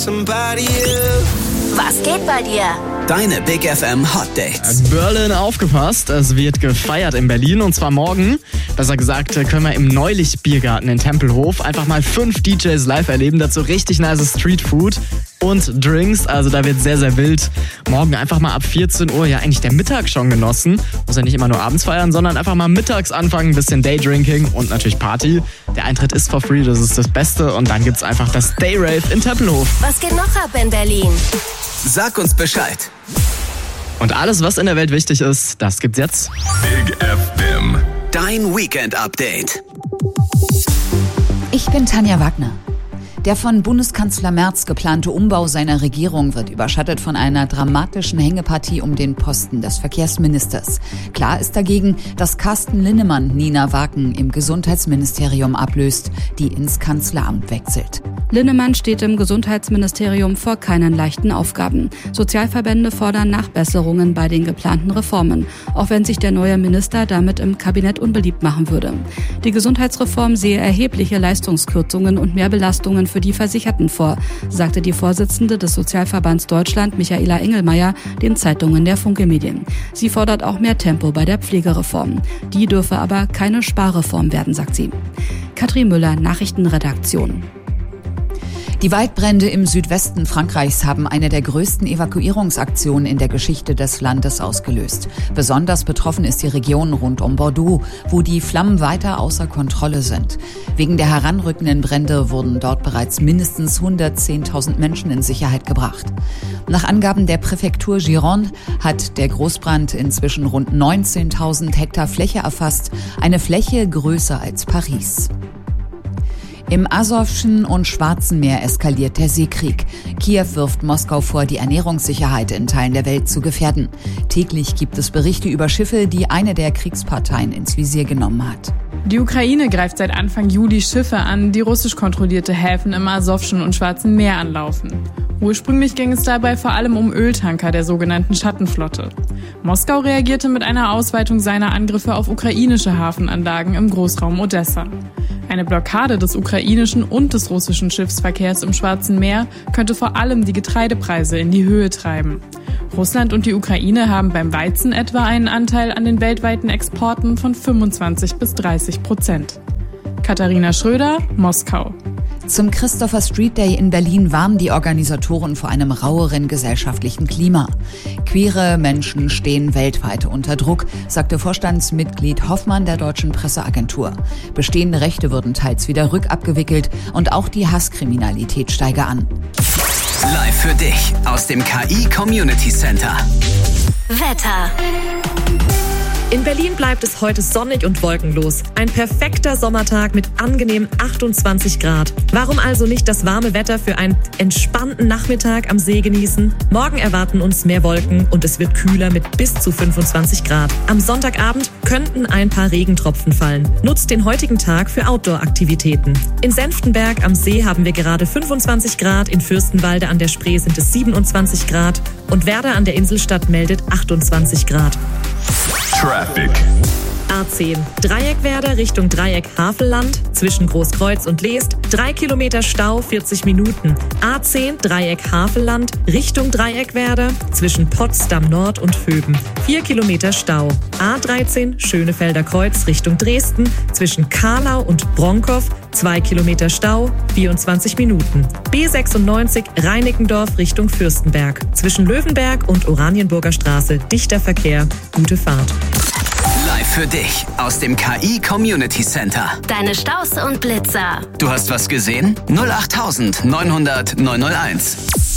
Was geht bei dir? Deine Big FM Hot Dates. Berlin, aufgepasst, es wird gefeiert in Berlin und zwar morgen. Besser gesagt können wir im Neulich-Biergarten in Tempelhof einfach mal 5 DJs live erleben. Dazu richtig nice Streetfood und Drinks, also da wird sehr, sehr wild. Morgen einfach mal ab 14 Uhr, ja eigentlich der Mittag schon genossen. Muss ja nicht immer nur abends feiern, sondern einfach mal mittags anfangen, ein bisschen Daydrinking und natürlich Party. Der Eintritt ist for free, das ist das Beste und dann gibt's einfach das Day Rave in Tempelhof. Was geht noch ab in Berlin? Sag uns Bescheid. Und alles, was in der Welt wichtig ist, das gibt's jetzt. Big FM. Dein Weekend Update. Ich bin Tanja Wagner. Der von Bundeskanzler Merz geplante Umbau seiner Regierung wird überschattet von einer dramatischen Hängepartie um den Posten des Verkehrsministers. Klar ist dagegen, dass Carsten Linnemann Nina Waken im Gesundheitsministerium ablöst, die ins Kanzleramt wechselt. Linnemann steht im Gesundheitsministerium vor keinen leichten Aufgaben. Sozialverbände fordern Nachbesserungen bei den geplanten Reformen, auch wenn sich der neue Minister damit im Kabinett unbeliebt machen würde. Die Gesundheitsreform sehe erhebliche Leistungskürzungen und Mehrbelastungen für die Versicherten vor, sagte die Vorsitzende des Sozialverbands Deutschland, Michaela Engelmeier, den Zeitungen der Funke Medien. Sie fordert auch mehr Tempo bei der Pflegereform. Die dürfe aber keine Sparreform werden, sagt sie. Katrin Müller, Nachrichtenredaktion. Die Waldbrände im Südwesten Frankreichs haben eine der größten Evakuierungsaktionen in der Geschichte des Landes ausgelöst. Besonders betroffen ist die Region rund um Bordeaux, wo die Flammen weiter außer Kontrolle sind. Wegen der heranrückenden Brände wurden dort bereits mindestens 110.000 Menschen in Sicherheit gebracht. Nach Angaben der Präfektur Gironde hat der Großbrand inzwischen rund 19.000 Hektar Fläche erfasst, eine Fläche größer als Paris. Im Asowschen und Schwarzen Meer eskaliert der Seekrieg. Kiew wirft Moskau vor, die Ernährungssicherheit in Teilen der Welt zu gefährden. Täglich gibt es Berichte über Schiffe, die eine der Kriegsparteien ins Visier genommen hat. Die Ukraine greift seit Anfang Juli Schiffe an, die russisch kontrollierte Häfen im Asowschen und Schwarzen Meer anlaufen. Ursprünglich ging es dabei vor allem um Öltanker der sogenannten Schattenflotte. Moskau reagierte mit einer Ausweitung seiner Angriffe auf ukrainische Hafenanlagen im Großraum Odessa. Eine Blockade des ukrainischen und des russischen Schiffsverkehrs im Schwarzen Meer könnte vor allem die Getreidepreise in die Höhe treiben. Russland und die Ukraine haben beim Weizen etwa einen Anteil an den weltweiten Exporten von 25-30%. Katharina Schröder, Moskau. Zum Christopher Street Day in Berlin warnen die Organisatoren vor einem raueren gesellschaftlichen Klima. Queere Menschen stehen weltweit unter Druck, sagte Vorstandsmitglied Hoffmann der Deutschen Presseagentur. Bestehende Rechte würden teils wieder rückabgewickelt und auch die Hasskriminalität steige an. Live für dich aus dem KI Community Center. Wetter. In Berlin bleibt es heute sonnig und wolkenlos. Ein perfekter Sommertag mit angenehm 28 Grad. Warum also nicht das warme Wetter für einen entspannten Nachmittag am See genießen? Morgen erwarten uns mehr Wolken und es wird kühler mit bis zu 25 Grad. Am Sonntagabend könnten ein paar Regentropfen fallen. Nutzt den heutigen Tag für Outdoor-Aktivitäten. In Senftenberg am See haben wir gerade 25 Grad, in Fürstenwalde an der Spree sind es 27 Grad und Werder an der Inselstadt meldet 28 Grad. Traffic. A10. Dreieckwerder Richtung Dreieck Havelland zwischen Großkreuz und Leest. 3 Kilometer Stau, 40 Minuten. A10 Dreieck Havelland Richtung Dreieckwerder zwischen Potsdam Nord und Höben. 4 Kilometer Stau. A13 Schönefelder Kreuz Richtung Dresden zwischen Kahlau und Bronkow. 2 Kilometer Stau, 24 Minuten. B96 Reinickendorf Richtung Fürstenberg. Zwischen Löwenberg und Oranienburger Straße dichter Verkehr. Gute Fahrt. Live für dich aus dem KI Community Center. Deine Staus und Blitzer. Du hast was gesehen? 08900 901.